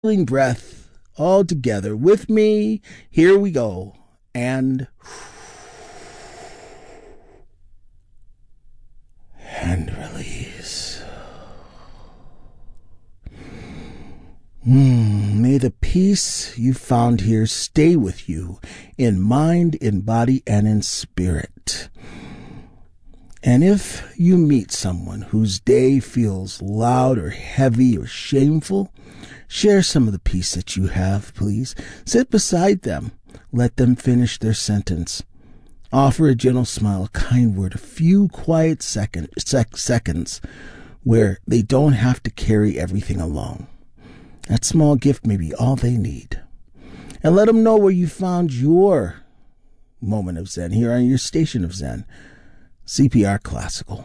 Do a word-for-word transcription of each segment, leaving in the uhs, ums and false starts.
Feeling breath all together with me. Here we go. And and release. Mm, may the peace you found here stay with you in mind, in body, and in spirit. And if you meet someone whose day feels loud or heavy or shameful, share some of the peace that you have, please. Sit beside them. Let them finish their sentence. Offer a gentle smile, a kind word, a few quiet second, sec- seconds where they don't have to carry everything alone. That small gift may be all they need. And let them know where you found your moment of Zen, here on your station of Zen. C P R Classical.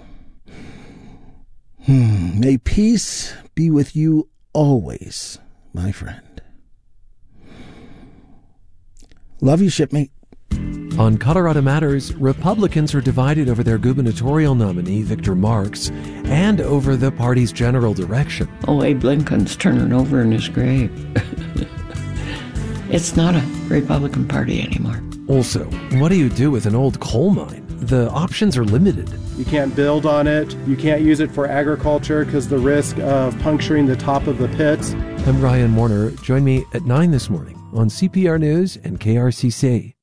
Hmm. May peace be with you always, my friend. Love you, shipmate. On Colorado Matters, Republicans are divided over their gubernatorial nominee, Victor Marx, and over the party's general direction. Oh, Abe Lincoln's turning over in his grave. It's not a Republican Party anymore. Also, what do you do with an old coal mine? The options are limited. You can't build on it. You can't use it for agriculture because the risk of puncturing the top of the pits. I'm Ryan Warner. Join me at nine this morning on C P R News and K R C C.